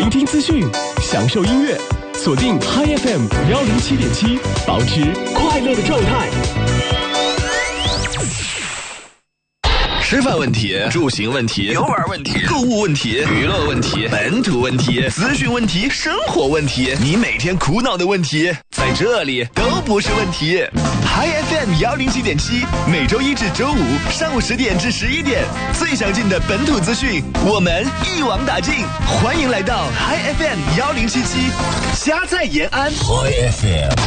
聆听资讯，享受音乐，锁定 Hi FM 107.7，保持快乐的状态。 吃饭问题、住行问题、游玩问题、购物问题、娱乐问题、本土问题、资讯问题、生活问题，你每天苦恼的问题，在这里都不是问题。Hi FM 107.7，每周一至周五上午10点至11点，最详尽的本土资讯，我们一网打尽。欢迎来到 Hi FM 107.7，家在延安。Hi FM